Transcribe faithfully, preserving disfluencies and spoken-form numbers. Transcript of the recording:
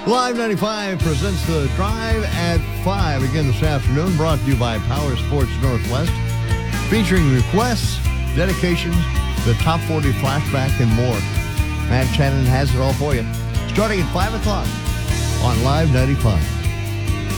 Live ninety-five presents the Drive at five again this afternoon, brought to you by Power Sports Northwest, featuring requests, dedications, the top forty flashback, and more. Matt Shannon has it all for you, starting at five o'clock on Live ninety-five.